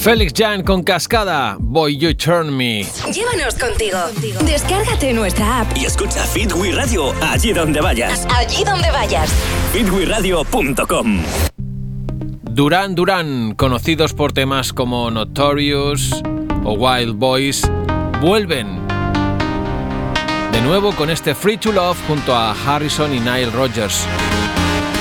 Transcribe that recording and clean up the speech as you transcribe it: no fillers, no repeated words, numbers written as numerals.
Felix Jan con Cascada, Boy You Turn Me. Llévanos contigo. Descárgate nuestra app y escucha Fit We Radio allí donde vayas. Allí donde vayas. fitweradio.com. Duran Duran, conocidos por temas como Notorious o Wild Boys, vuelven de nuevo con este Free to Love junto a Harrison y Nile Rodgers.